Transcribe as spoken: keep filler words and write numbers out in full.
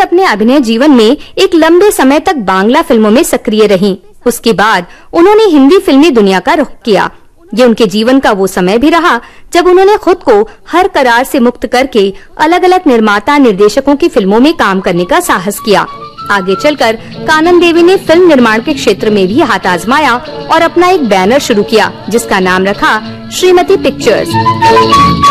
अपने अभिनय जीवन में एक लंबे समय तक बांग्ला फिल्मों में सक्रिय रहीं। उसके बाद उन्होंने हिंदी फिल्मी दुनिया का रुख किया। ये उनके जीवन का वो समय भी रहा जब उन्होंने खुद को हर करार से मुक्त करके अलग-अलग निर्माता निर्देशकों की फिल्मों में काम करने का साहस किया। आगे चलकर कानन देवी ने फिल्म निर्माण के क्षेत्र में भी हाथ आजमाया और अपना एक बैनर शुरू किया, जिसका नाम रखा श्रीमती पिक्चर्स।